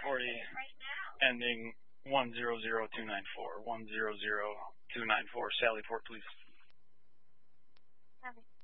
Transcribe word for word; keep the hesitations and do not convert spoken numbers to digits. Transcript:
forty, ending one zero zero two nine four. one zero zero two nine four. Sallyport, please.